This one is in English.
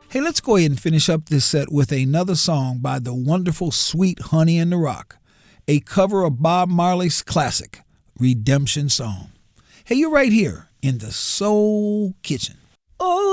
Hey, let's go ahead and finish up this set with another song by the wonderful Sweet Honey in the Rock, a cover of Bob Marley's classic, Redemption Song. Hey, you're right here in the Soul Kitchen. Oh.